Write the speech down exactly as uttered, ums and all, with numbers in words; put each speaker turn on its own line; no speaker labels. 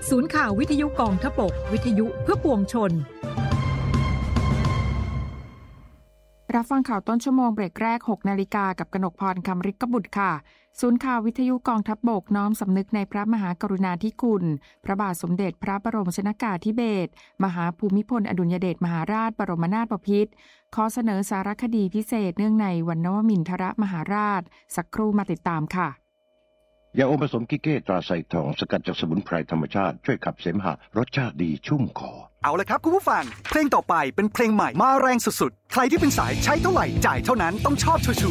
ศูนย์ข่าววิทยุกองทพบกวิทยุเพื่อปวงชน
รับฟังข่าวต้นชั่วโมงเบรกแรก หกนาฬิกากับกนกพรคำฤทธิ์กบุตรค่ะศูนย์ข่าววิทยุกองทัพบกน้อมสำนึกในพระมหากรุณาธิคุณพระบาทสมเด็จพระบรมชนกาธิเบศรมหาภูมิพลอดุลยเดชมหาราชบรมนาถบพิตรขอเสนอสารคดีพิเศษเนื่องในวันนวมินทรมหาราชสักครู่มาติดตามค่ะ
ยาอมผสมกิเก้ตราไซทองสกัดจากสมุนไพรธรรมชาติช่วยขับเสมหะรสชาติดีชุ่มคอ
เอาละครับคุณผู้ฟังเพลงต่อไปเป็นเพลงใหม่มาแรงสุดๆใครที่เป็นสายใช้เท่าไหร่จ่ายเท่านั้นต้องชอบชัวร์